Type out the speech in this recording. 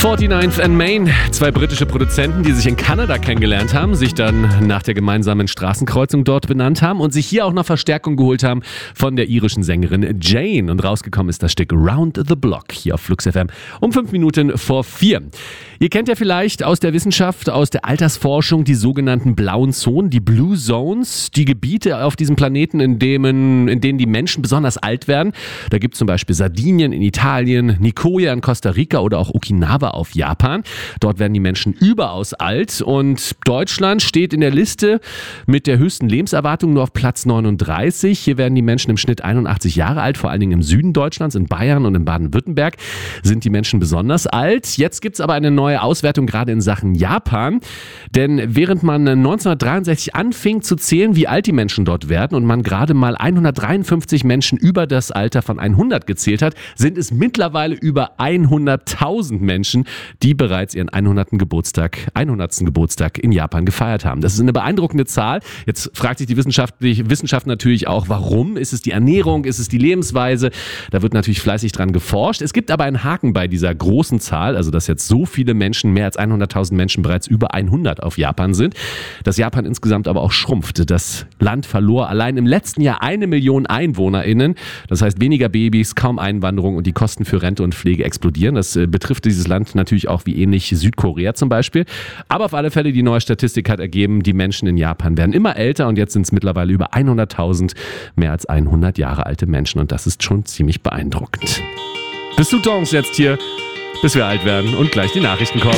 49th and Main, zwei britische Produzenten, die sich in Kanada kennengelernt haben, sich dann nach der gemeinsamen Straßenkreuzung dort benannt haben und sich hier auch noch Verstärkung geholt haben von der irischen Sängerin Jane. Und rausgekommen ist das Stück Round the Block hier auf Flux FM um 5 Minuten vor 4. Ihr kennt ja vielleicht aus der Wissenschaft, aus der Altersforschung die sogenannten blauen Zonen, die Blue Zones, die Gebiete auf diesem Planeten, in denen die Menschen besonders alt werden. Da gibt es zum Beispiel Sardinien in Italien, Nicoya in Costa Rica oder auch Okinawa auf Japan. Dort werden die Menschen überaus alt und Deutschland steht in der Liste mit der höchsten Lebenserwartung nur auf Platz 39. Hier werden die Menschen im Schnitt 81 Jahre alt, vor allen Dingen im Süden Deutschlands, in Bayern und in Baden-Württemberg sind die Menschen besonders alt. Jetzt gibt es aber eine neue Auswertung, gerade in Sachen Japan, denn während man 1963 anfing zu zählen, wie alt die Menschen dort werden und man gerade mal 153 Menschen über das Alter von 100 gezählt hat, sind es mittlerweile über 100.000 Menschen, die bereits ihren 100. Geburtstag in Japan gefeiert haben. Das ist eine beeindruckende Zahl. Jetzt fragt sich die Wissenschaft natürlich auch, warum? Ist es die Ernährung? Ist es die Lebensweise? Da wird natürlich fleißig dran geforscht. Es gibt aber einen Haken bei dieser großen Zahl, also dass jetzt so viele Menschen, mehr als 100.000 Menschen bereits über 100 auf Japan sind. Dass Japan insgesamt aber auch schrumpft. Das Land verlor allein im letzten Jahr 1 Million EinwohnerInnen. Das heißt weniger Babys, kaum Einwanderung und die Kosten für Rente und Pflege explodieren. Das betrifft dieses Land natürlich auch wie ähnlich Südkorea zum Beispiel. Aber auf alle Fälle, die neue Statistik hat ergeben, die Menschen in Japan werden immer älter und jetzt sind es mittlerweile über 100.000 mehr als 100 Jahre alte Menschen und das ist schon ziemlich beeindruckend. Bis zu Tongs jetzt hier, bis wir alt werden und gleich die Nachrichten kommen.